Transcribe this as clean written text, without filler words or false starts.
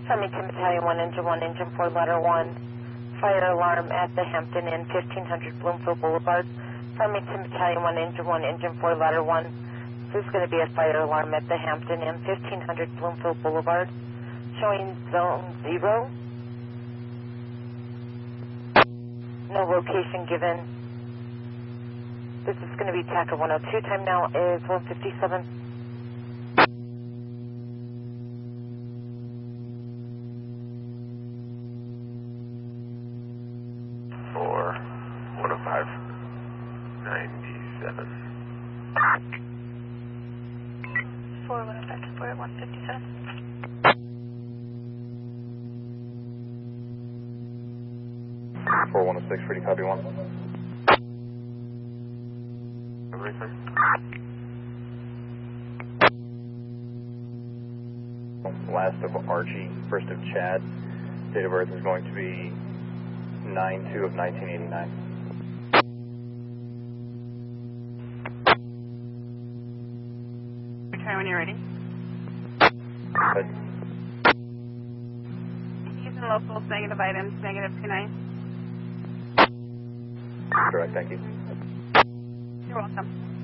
Farmington Battalion 1, Engine 4, Letter 1. Fire alarm at the Hampton Inn, 1500 Bloomfield Boulevard. Farmington Battalion 1, Engine 4, Letter 1. This is going to be a fire alarm at the Hampton Inn, 1500 Bloomfield Boulevard. Showing zone 0. No location given. This is going to be TACA 102. Time now is 1:57. For 105.97. 4105 for 157. 4106, ready, copy 1. Everything? Last of Archie, first of Chad. Date of birth is going to be 9/2 of 1989. Return when you're ready. Good. Using locals, negative items, -29. Correct, thank you. You're welcome.